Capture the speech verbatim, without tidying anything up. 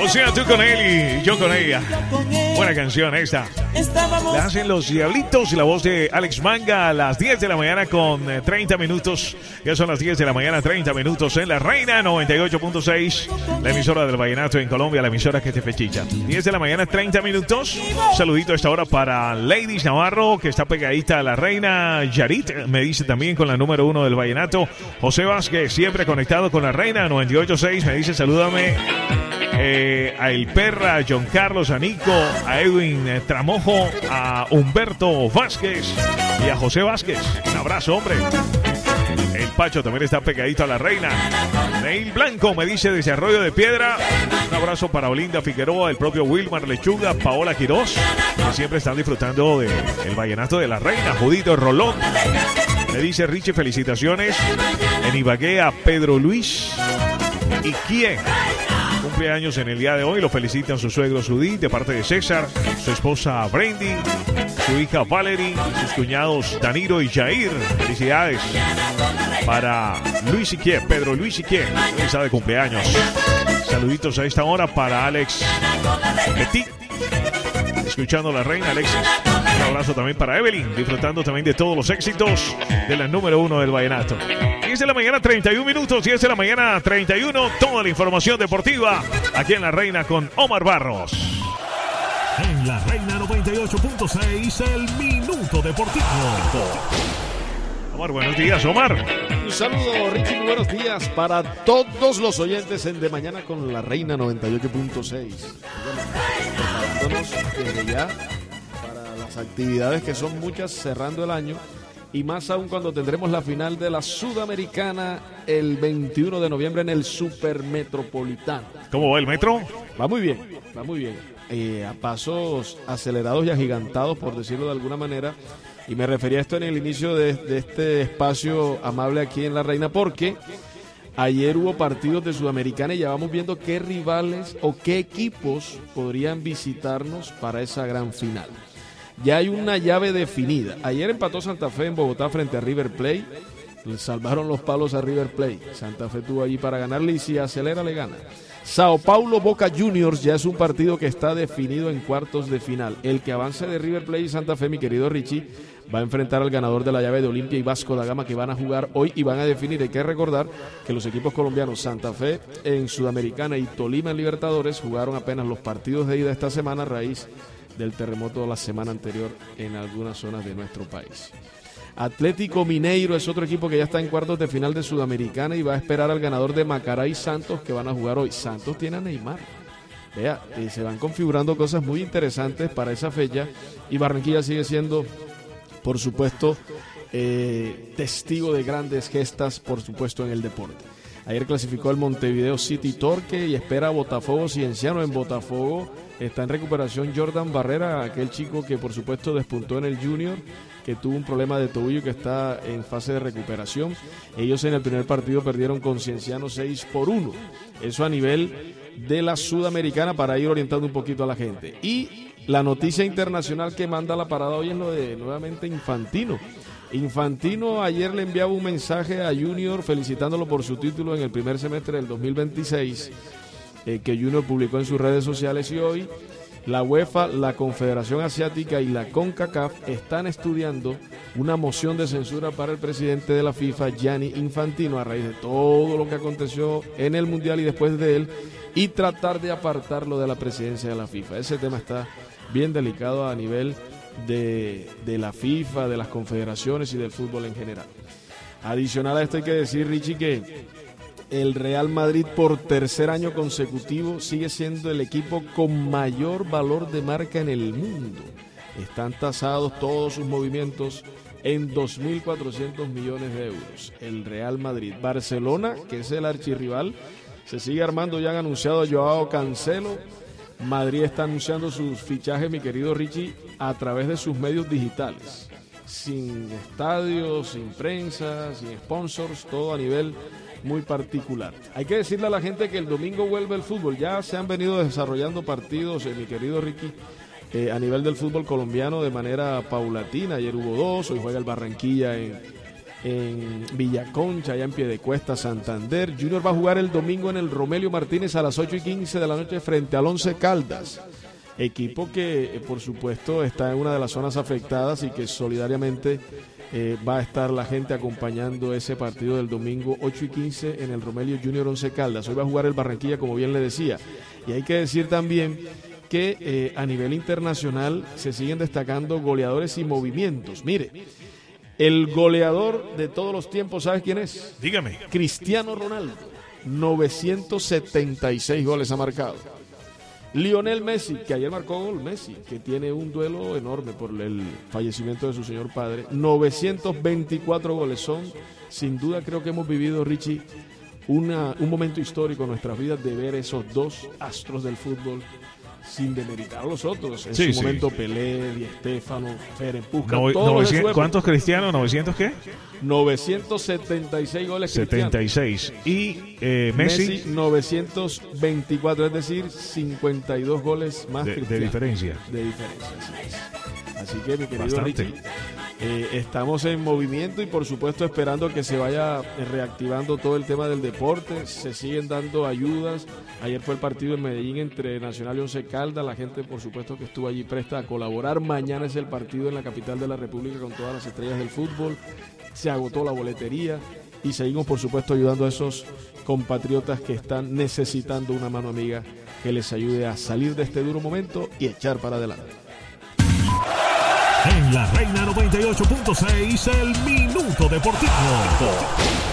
O sea, tú con él y yo con ella. Buena canción esta. La hacen los Diablitos y la voz de Alex Manga a las diez de la mañana con treinta minutos. Ya son las diez de la mañana, treinta minutos en La Reina noventa y ocho punto seis. La emisora del vallenato en Colombia, la emisora que te fechicha. diez de la mañana, treinta minutos. Un saludito a esta hora para Ladies Navarro, que está pegadita a La Reina. Yarit me dice también con la número uno del vallenato. José Vázquez, siempre conectado con La Reina noventa y ocho punto seis. Me dice salúdame. Eh, a El Perra, a John Carlos, a Nico, a Edwin eh, Tramojo, a Humberto Vázquez y a José Vázquez. Un abrazo, hombre. El Pacho también está pegadito a La Reina. Neil Blanco me dice desde Arroyo de Piedra. Un abrazo para Olinda Figueroa, el propio Wilmar Lechuga, Paola Quirós, que siempre están disfrutando del vallenato de La Reina. Judito Rolón me dice Richie, felicitaciones. En Ibagué a Pedro Luis. ¿Y quién? Cumpleaños en el día de hoy, lo felicitan su suegro Sudí de parte de César, su esposa Brandy, su hija Valerie, sus cuñados Danilo y Jair. Felicidades para Luis Iquié, Pedro Luis Iquié, que está de cumpleaños. Saluditos a esta hora para Alex Petit, escuchando La Reina. Alexis, un abrazo también para Evelyn, disfrutando también de todos los éxitos de la número uno del vallenato. diez de la mañana, treinta y un minutos, diez de la mañana, treinta y uno. Toda la información deportiva aquí en La Reina con Omar Barros. En La Reina noventa y ocho punto seis, el Minuto Deportivo. Omar, buenos días, Omar. Un saludo, Richie, muy buenos días para todos los oyentes en De Mañana con La Reina noventa y ocho punto seis. Preparándonos desde ya para las actividades que son muchas cerrando el año. Y más aún cuando tendremos la final de la Sudamericana el veintiuno de noviembre en el Supermetropolitano. ¿Cómo va el metro? Va muy bien, va muy bien. Eh, a pasos acelerados y agigantados, por decirlo de alguna manera. Y me refería a esto en el inicio de, de este espacio amable aquí en La Reina, porque ayer hubo partidos de Sudamericana y ya vamos viendo qué rivales o qué equipos podrían visitarnos para esa gran final. Ya hay una llave definida. Ayer empató Santa Fe en Bogotá frente a River Plate. Le salvaron los palos a River Plate. Santa Fe tuvo allí para ganarle y si acelera le gana. Sao Paulo Boca Juniors ya es un partido que está definido en cuartos de final. El que avance de River Plate y Santa Fe, mi querido Richie, va a enfrentar al ganador de la llave de Olimpia y Vasco da Gama, que van a jugar hoy y van a definir. Hay que recordar que los equipos colombianos Santa Fe en Sudamericana y Tolima en Libertadores jugaron apenas los partidos de ida esta semana a raíz del terremoto de la semana anterior en algunas zonas de nuestro país. Atlético Mineiro es otro equipo que ya está en cuartos de final de Sudamericana y va a esperar al ganador de Macará y Santos, que van a jugar hoy. Santos tiene a Neymar. Vea, eh, se van configurando cosas muy interesantes para esa fecha y Barranquilla sigue siendo, por supuesto, eh, testigo de grandes gestas, por supuesto, en el deporte. Ayer clasificó el Montevideo City Torque y espera a Botafogo Cienciano. En Botafogo está en recuperación Jordan Barrera, aquel chico que por supuesto despuntó en el Junior, que tuvo un problema de tobillo que está en fase de recuperación. Ellos en el primer partido perdieron con Cienciano seis por uno. Eso a nivel de la Sudamericana, para ir orientando un poquito a la gente. Y la noticia internacional que manda la parada hoy es lo de nuevamente Infantino. Infantino ayer le enviaba un mensaje a Junior felicitándolo por su título en el primer semestre del dos mil veintiséis, eh, que Junior publicó en sus redes sociales, y hoy la UEFA, la Confederación Asiática y la CONCACAF están estudiando una moción de censura para el presidente de la FIFA, Gianni Infantino, a raíz de todo lo que aconteció en el Mundial y después de él, y tratar de apartarlo de la presidencia de la FIFA. Ese tema está bien delicado a nivel de, de la FIFA, de las confederaciones y del fútbol en general. Adicional a esto hay que decir, Richie, que el Real Madrid por tercer año consecutivo sigue siendo el equipo con mayor valor de marca en el mundo. Están tasados todos sus movimientos en dos mil cuatrocientos millones de euros. El Real Madrid. Barcelona, que es el archirrival, se sigue armando. Ya han anunciado a Joao Cancelo. Madrid está anunciando sus fichajes, mi querido Richie, a través de sus medios digitales. Sin estadios, sin prensa, sin sponsors, todo a nivel muy particular. Hay que decirle a la gente que el domingo vuelve el fútbol. Ya se han venido desarrollando partidos, eh, mi querido Ricky, eh, a nivel del fútbol colombiano de manera paulatina. Ayer hubo dos, hoy juega el Barranquilla en, en Villaconcha, allá en Piedecuesta, Santander. Junior va a jugar el domingo en el Romelio Martínez a las ocho y quince de la noche frente al Once Caldas. Equipo que, eh, por supuesto, está en una de las zonas afectadas y que solidariamente eh, va a estar la gente acompañando ese partido del domingo ocho y quince en el Romelio Junior Once Caldas. Hoy va a jugar el Barranquilla, como bien le decía. Y hay que decir también que eh, a nivel internacional se siguen destacando goleadores y movimientos. Mire, el goleador de todos los tiempos, ¿sabes quién es? Dígame. Cristiano Ronaldo. novecientos setenta y seis goles ha marcado. Lionel Messi, que ayer marcó gol, Messi, que tiene un duelo enorme por el fallecimiento de su señor padre. novecientos veinticuatro goles son, sin duda creo que hemos vivido, Richie, una, un momento histórico en nuestras vidas de ver esos dos astros del fútbol, sin demeritar a los otros. En sí, su sí. momento Pelé, Di Stéfano, Ferenc Puskás, No, todos novecientos, de su época. ¿Cuántos cristianos? ¿novecientos qué? novecientos setenta y seis goles setenta y seis. Y eh, Messi, Messi novecientos veinticuatro, es decir, cincuenta y dos goles más de, de cristianos. diferencia. De diferencia, así es. Así que, mi querido Bastante. Richie, eh, estamos en movimiento y por supuesto esperando que se vaya eh, reactivando todo el tema del deporte. Se siguen dando ayudas. Ayer fue el partido en Medellín entre Nacional y Once Caldas. La gente, por supuesto, que estuvo allí presta a colaborar. Mañana es el partido en la capital de la República con todas las estrellas del fútbol. Se agotó la boletería y seguimos, por supuesto, ayudando a esos compatriotas que están necesitando una mano amiga que les ayude a salir de este duro momento y echar para adelante. En la Reina noventa y ocho punto seis, el Minuto Deportivo.